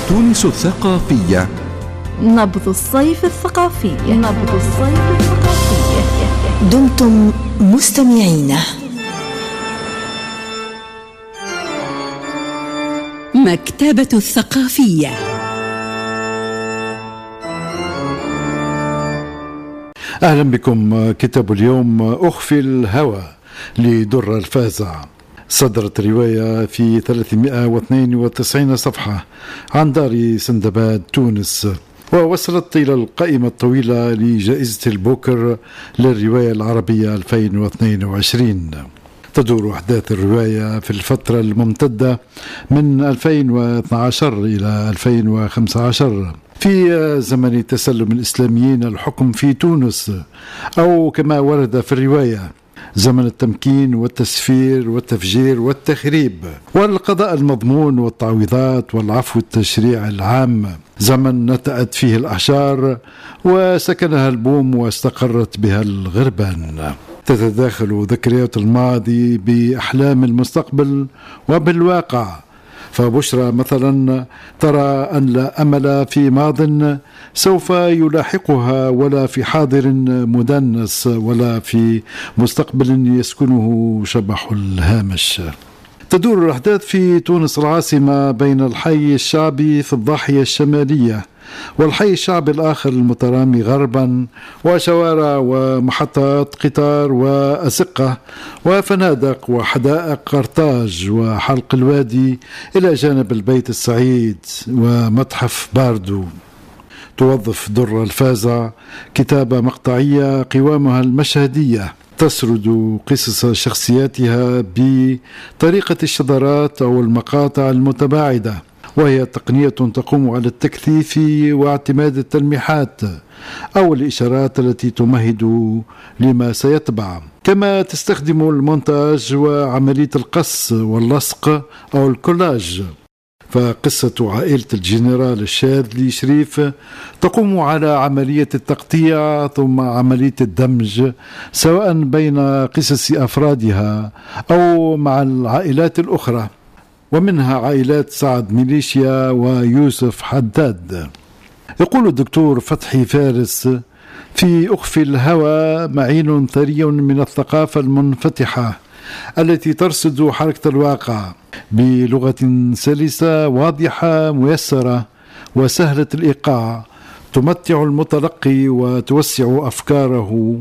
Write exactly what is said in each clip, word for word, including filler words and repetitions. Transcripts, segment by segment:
تونس الثقافية. نبض الصيف الثقافي. نبض الصيف الثقافي. دمتم مستمعين. مكتبة الثقافية. أهلا بكم. كتاب اليوم أخفي الهوى لدرة الفازع. صدرت رواية في ثلاثمائة واثنين وتسعين صفحة عن دار سندباد تونس، ووصلت إلى القائمة الطويلة لجائزة البوكر للرواية العربية ألفين واثنين وعشرين. تدور أحداث الرواية في الفترة الممتدة من ألفين واثني عشر إلى ألفين وخمسة عشر في زمن تسلم الإسلاميين الحكم في تونس، أو كما ورد في الرواية زمن التمكين والتسفير والتفجير والتخريب والقضاء المضمون والتعويضات والعفو التشريع العام، زمن نتأت فيه الأحجار وسكنها البوم واستقرت بها الغربان. تتداخل ذكريات الماضي بأحلام المستقبل وبالواقع، فبشرى مثلا ترى أن لا أمل في ماض سوف يلاحقها، ولا في حاضر مدنس، ولا في مستقبل يسكنه شبح الهامش. تدور الأحداث في تونس العاصمة بين الحي الشعبي في الضاحية الشمالية والحي الشعبي الآخر المترامي غربا، وشوارع ومحطات قطار وأزقة وفنادق وحدائق قرطاج وحلق الوادي إلى جانب البيت السعيد ومتحف باردو. توظف درة الفازع كتابة مقطعية قوامها المشهدية تسرد قصص شخصياتها بطريقة الشذرات أو المقاطع المتباعدة، وهي تقنية تقوم على التكثيف واعتماد التلميحات أو الإشارات التي تمهد لما سيتبع، كما تستخدم المونتاج وعملية القص واللصق أو الكولاج. فقصة عائلة الجنرال الشاذلي شريف تقوم على عملية التقطيع ثم عملية الدمج، سواء بين قصص أفرادها أو مع العائلات الأخرى، ومنها عائلات سعد ميليشيا ويوسف حداد. يقول الدكتور فتحي فارس في أخفي الهوى معين ثري من الثقافة المنفتحة التي ترصد حركة الواقع بلغة سلسة واضحة ميسرة وسهلة الإيقاع، تمتع المتلقي وتوسع أفكاره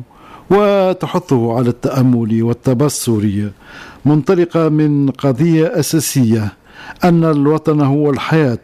وتحثه على التأمل والتبصر، منطلقة من قضية أساسية أن الوطن هو الحياة،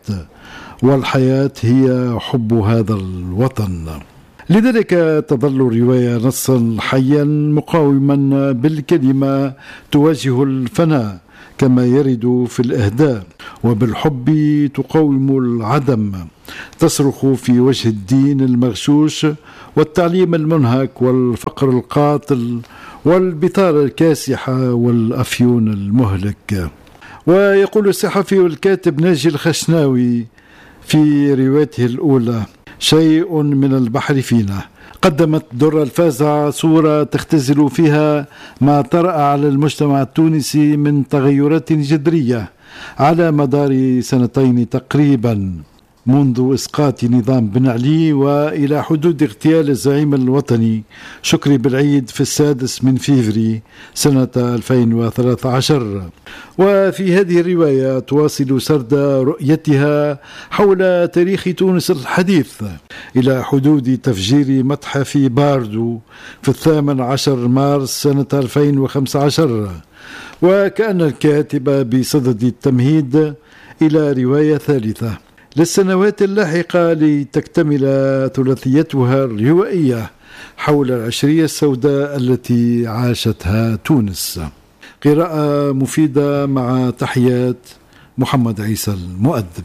والحياة هي حب هذا الوطن. لذلك تظل الرواية نصا حيا مقاوما بالكلمة تواجه الفناء كما يرد في الإهداء، وبالحب تقاوم العدم، تصرخ في وجه الدين المغشوش والتعليم المنهك والفقر القاتل والبطالة الكاسحة والأفيون المهلك. ويقول الصحفي والكاتب ناجي الخشناوي في روايته الأولى شيء من البحر فينا، قدمت درة الفازع صورة تختزل فيها ما طرأ على المجتمع التونسي من تغيرات جذرية على مدار سنتين تقريبا، منذ إسقاط نظام بن علي وإلى حدود اغتيال الزعيم الوطني شكري بالعيد في السادس من فيفري سنة ألفين وثلاثة عشر. وفي هذه الرواية تواصل سرد رؤيتها حول تاريخ تونس الحديث إلى حدود تفجير متحف باردو في الثامن عشر مارس سنة ألفين وخمسة عشر، وكأن الكاتب بصدد التمهيد إلى رواية ثالثة للسنوات اللاحقة لتكتمل ثلاثيتها الروائية حول العشرية السوداء التي عاشتها تونس. قراءة مفيدة مع تحيات محمد عيسى المؤدب.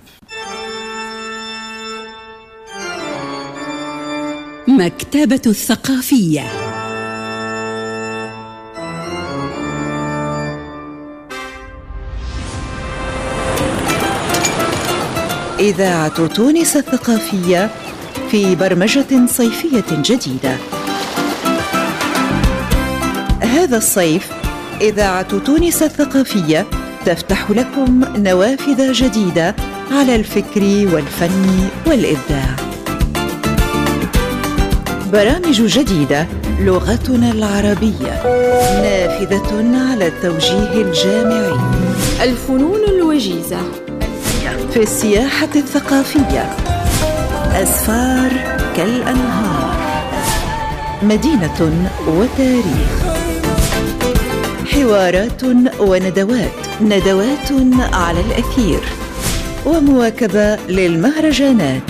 مكتبة الثقافية. إذاعة تونس الثقافية في برمجة صيفية جديدة. هذا الصيف إذاعة تونس الثقافية تفتح لكم نوافذ جديدة على الفكر والفن والإبداع. برامج جديدة، لغتنا العربية نافذة على التوجيه الجامعي. الفنون الوجيزة في السياحة الثقافية، أسفار كالأنهار، مدينة وتاريخ، حوارات وندوات، ندوات على الأثير، ومواكبة للمهرجانات.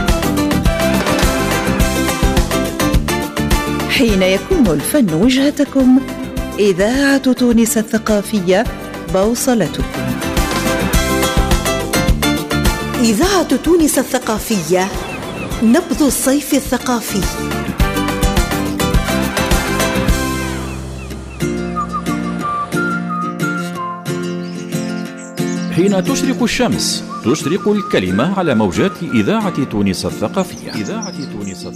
حين يكون الفن وجهتكم، إذاعة تونس الثقافية بوصلتكم. إذاعة تونس الثقافية، نبض الصيف الثقافي. حين تشرق الشمس تشرق الكلمة على موجات إذاعة تونس الثقافية. إذاعة تونس الثقافية.